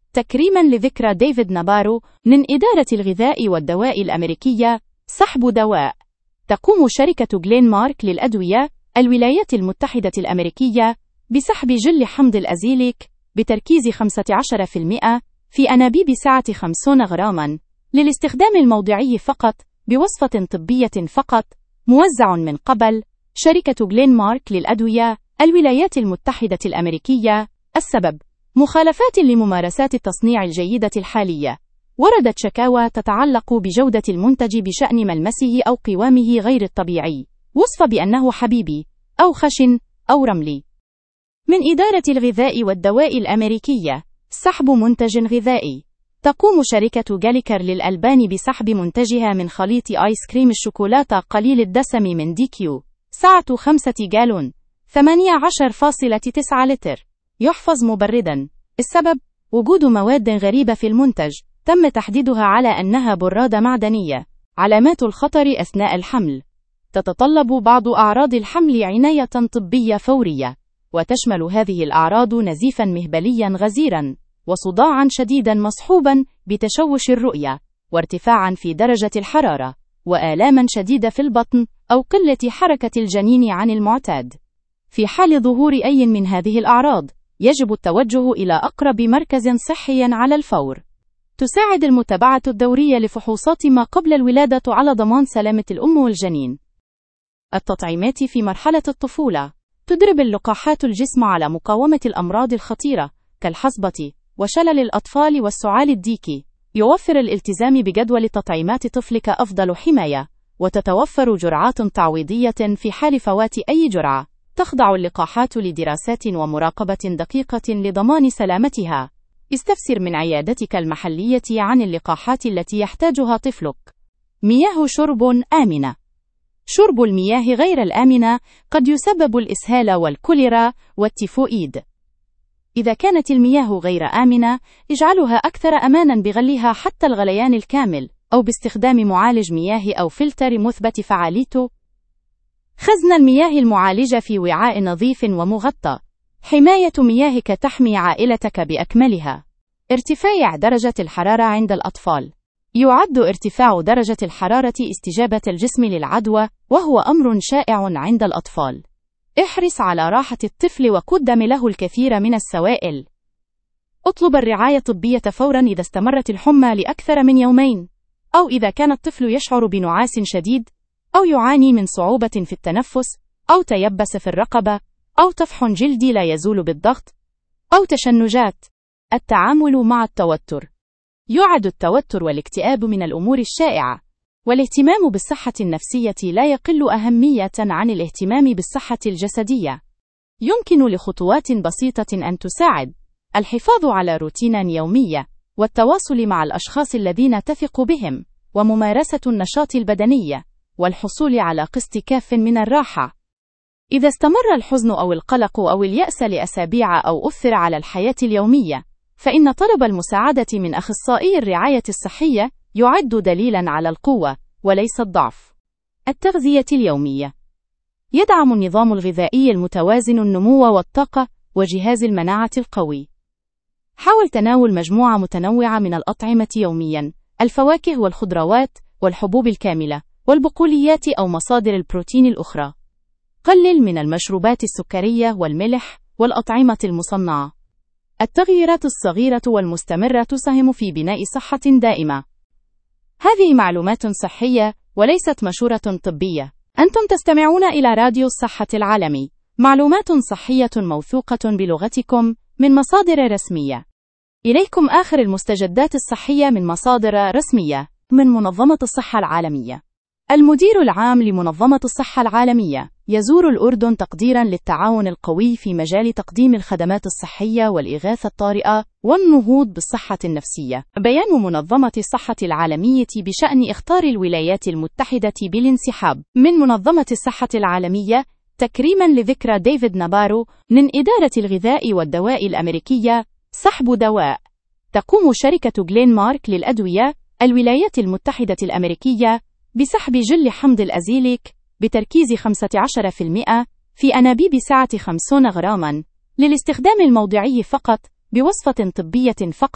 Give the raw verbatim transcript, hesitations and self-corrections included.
تكريماً لذكرى ديفيد نابارو من إدارة الغذاء والدواء الأمريكية. سحب دواء. تقوم شركة جلين مارك للأدوية الولايات المتحدة الأمريكية بسحب جل حمض الأزيليك بتركيز خمسة عشر بالمئة في أنابيب سعة خمسين غراما للاستخدام الموضعي فقط بوصفة طبية فقط، موزع من قبل شركة جلين مارك للأدوية الولايات المتحدة الأمريكية. السبب: مخالفات لممارسات التصنيع الجيدة الحالية. وردت شكاوى تتعلق بجودة المنتج بشأن ملمسه أو قوامه غير الطبيعي، وصف بأنه حبيبي أو خشن أو رملي. من إدارة الغذاء والدواء الأمريكية. سحب منتج غذائي. تقوم شركة جاليكر للألبان بسحب منتجها من خليط آيس كريم الشوكولاتة قليل الدسم من دي كيو، سعة خمسة جالون، ثمانية عشر فاصلة تسعة لتر. يحفظ مبرداً. السبب: وجود مواد غريبة في المنتج تم تحديدها على أنها برادة معدنية. علامات الخطر أثناء الحمل. تتطلب بعض أعراض الحمل عناية طبية فورية، وتشمل هذه الأعراض نزيفاً مهبلياً غزيراً، وصداعاً شديداً مصحوباً بتشوش الرؤية، وارتفاعاً في درجة الحرارة، وآلاماً شديدة في البطن أو قلة حركة الجنين عن المعتاد. في حال ظهور أي من هذه الأعراض، يجب التوجه إلى أقرب مركز صحي على الفور. تساعد المتابعة الدورية لفحوصات ما قبل الولادة على ضمان سلامة الأم والجنين. التطعيمات في مرحلة الطفولة. تدرب اللقاحات الجسم على مقاومة الأمراض الخطيرة كالحصبة وشلل الأطفال والسعال الديكي. يوفر الالتزام بجدول تطعيمات طفلك أفضل حماية، وتتوفر جرعات تعويضية في حال فوات أي جرعة. تخضع اللقاحات لدراسات ومراقبة دقيقة لضمان سلامتها. استفسر من عيادتك المحلية عن اللقاحات التي يحتاجها طفلك. مياه شرب آمنة. شرب المياه غير الآمنة قد يسبب الإسهال والكوليرا والتيفوئيد. إذا كانت المياه غير آمنة، اجعلها أكثر أماناً بغليها حتى الغليان الكامل، أو باستخدام معالج مياه أو فلتر مثبت فعاليته. خزن المياه المعالجة في وعاء نظيف ومغطى. حماية مياهك تحمي عائلتك بأكملها. ارتفاع درجة الحرارة عند الأطفال. يعد ارتفاع درجة الحرارة استجابة الجسم للعدوى، وهو أمر شائع عند الأطفال. احرص على راحة الطفل وقدم له الكثير من السوائل. اطلب الرعاية الطبية فوراً إذا استمرت الحمى لأكثر من يومين، أو إذا كان الطفل يشعر بنعاس شديد، أو يعاني من صعوبة في التنفس، أو تيبس في الرقبة، أو طفح جلدي لا يزول بالضغط، أو تشنجات. التعامل مع التوتر. يعد التوتر والاكتئاب من الأمور الشائعة، والاهتمام بالصحة النفسية لا يقل أهمية عن الاهتمام بالصحة الجسدية. يمكن لخطوات بسيطة أن تساعد: الحفاظ على روتين يومي، والتواصل مع الأشخاص الذين تثق بهم، وممارسة النشاط البدني، والحصول على قسط كاف من الراحة. إذا استمر الحزن أو القلق أو اليأس لأسابيع أو أثر على الحياة اليومية، فإن طلب المساعدة من أخصائي الرعاية الصحية يعد دليلاً على القوة وليس الضعف. التغذية اليومية. يدعم النظام الغذائي المتوازن النمو والطاقة وجهاز المناعة القوي. حاول تناول مجموعة متنوعة من الأطعمة يومياً: الفواكه والخضروات والحبوب الكاملة والبقوليات أو مصادر البروتين الأخرى. قلل من المشروبات السكرية والملح والأطعمة المصنعة. التغييرات الصغيرة والمستمرة تساهم في بناء صحة دائمة. هذه معلومات صحية وليست مشورة طبية. أنتم تستمعون إلى راديو الصحة العالمي، معلومات صحية موثوقة بلغتكم من مصادر رسمية. إليكم آخر المستجدات الصحية من مصادر رسمية. من منظمة الصحة العالمية. المدير العام لمنظمة الصحة العالمية يزور الأردن تقديراً للتعاون القوي في مجال تقديم الخدمات الصحية والإغاثة الطارئة والنهوض بالصحة النفسية. بيان منظمة الصحة العالمية بشأن إخطار الولايات المتحدة بالانسحاب من منظمة الصحة العالمية تكريماً لذكرى ديفيد نابارو من إدارة الغذاء والدواء الأمريكية. سحب دواء. تقوم شركة جلين مارك للأدوية الولايات المتحدة الأمريكية بسحب جل حمض الأزيليك بتركيز خمسة عشر بالمئة في أنابيب سعة خمسين غراما للاستخدام الموضعي فقط بوصفة طبية فقط.